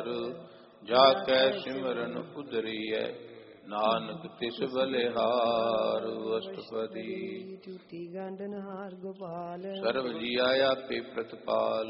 ਹਰ ਜਾ ਕੈ ਸਿਮਰਨ ਉਦਰੀਐ ਨਾਨਕ ਤਿਸ ਬਲਿਹਾਰ। ਅਸ਼ਟਪਦੀ। ਟੂਟੀ ਗੰਢਨਹਾਰ ਗੋਪਾਲ ਸਰਬ ਜੀਆ ਆਪੇ ਪ੍ਰਤਪਾਲ